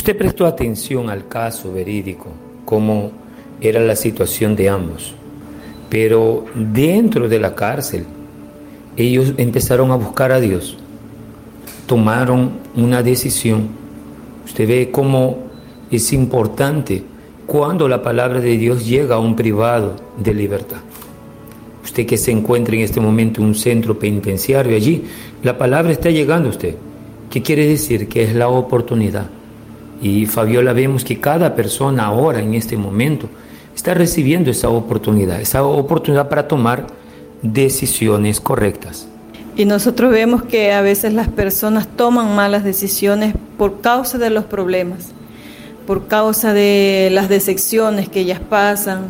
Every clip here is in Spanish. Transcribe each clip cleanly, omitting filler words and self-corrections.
Usted prestó atención al caso verídico, cómo era la situación de ambos. Pero dentro de la cárcel, ellos empezaron a buscar a Dios. Tomaron una decisión. Usted ve cómo es importante cuando la palabra de Dios llega a un privado de libertad. Usted que se encuentra en este momento en un centro penitenciario allí, la palabra está llegando a usted. ¿Qué quiere decir? Que es la oportunidad. Y Fabiola, vemos que cada persona ahora, en este momento, está recibiendo esa oportunidad para tomar decisiones correctas. Y nosotros vemos que a veces las personas toman malas decisiones por causa de los problemas, por causa de las decepciones que ellas pasan.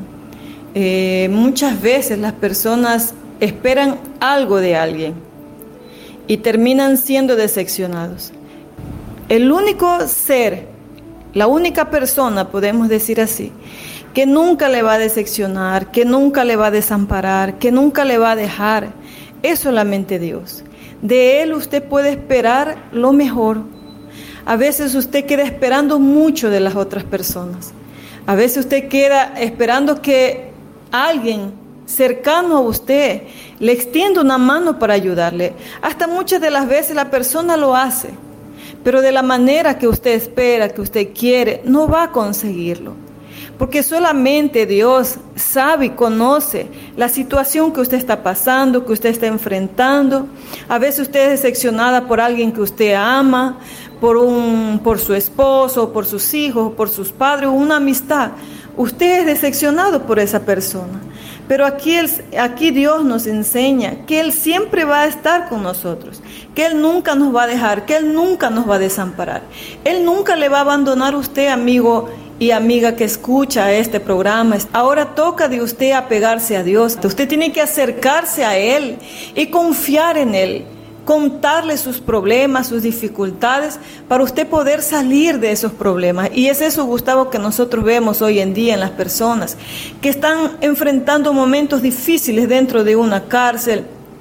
Muchas veces las personas esperan algo de alguien y terminan siendo decepcionados. El único ser, la única persona, podemos decir así, que nunca le va a decepcionar, que nunca le va a desamparar, que nunca le va a dejar, es solamente Dios. De Él usted puede esperar lo mejor. A veces usted queda esperando mucho de las otras personas. A veces usted queda esperando que alguien cercano a usted le extienda una mano para ayudarle. Hasta muchas de las veces la persona lo hace, pero de la manera que usted espera, que usted quiere, no va a conseguirlo. Porque solamente Dios sabe y conoce la situación que usted está pasando, que usted está enfrentando. A veces usted es decepcionada por alguien que usted ama, por su esposo, por sus hijos, por sus padres, o una amistad. Usted es decepcionado por esa persona. Pero aquí Dios nos enseña que Él siempre va a estar con nosotros, que Él nunca nos va a dejar, que Él nunca nos va a desamparar. Él nunca le va a abandonar a usted, amigo y amiga que escucha este programa. Ahora toca de usted apegarse a Dios. Usted tiene que acercarse a Él y confiar en Él, contarle sus problemas, sus dificultades, para usted poder salir de esos problemas. Y es eso, Gustavo, que nosotros vemos hoy en día en las personas que están enfrentando momentos difíciles dentro de una cárcel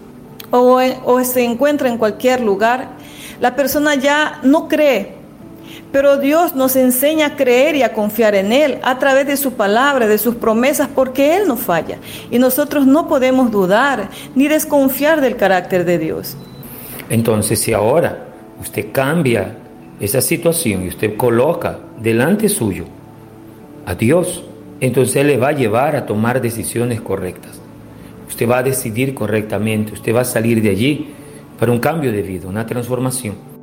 o se encuentra en cualquier lugar. La persona ya no cree, pero Dios nos enseña a creer y a confiar en Él a través de su palabra, de sus promesas, porque Él no falla. Y nosotros no podemos dudar ni desconfiar del carácter de Dios. Entonces, si ahora usted cambia esa situación y usted coloca delante suyo a Dios, entonces Él le va a llevar a tomar decisiones correctas. Usted va a decidir correctamente, usted va a salir de allí para un cambio de vida, una transformación.